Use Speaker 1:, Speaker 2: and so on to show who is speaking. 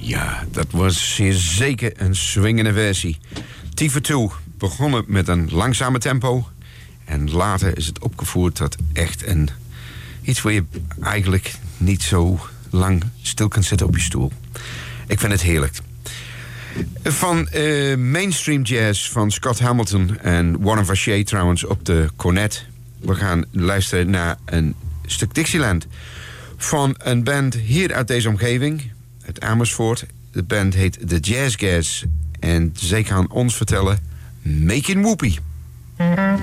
Speaker 1: Ja, dat was zeer zeker een swingende versie. T for Two begonnen met een langzame tempo. En later is het opgevoerd tot echt iets waar je eigenlijk niet zo lang stil kunt zitten op je stoel. Ik vind het heerlijk. Van mainstream jazz van Scott Hamilton en Warren Vacher trouwens op de cornet. We gaan luisteren naar een stuk Dixieland van een band hier uit deze omgeving, uit Amersfoort. De band heet The Jazz Gas en zij gaan ons vertellen Making Whoopie.